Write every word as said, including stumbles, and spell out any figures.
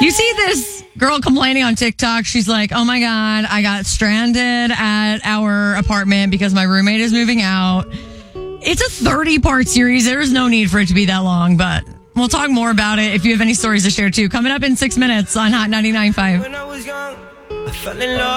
You see this girl complaining on TikTok. She's like, oh my God, I got stranded at our apartment because my roommate is moving out. It's a thirty-part series. There's no need for it to be that long, but we'll talk more about it if you have any stories to share too. Coming up in six minutes on Hot ninety-nine point five. When I was young, I fell in love.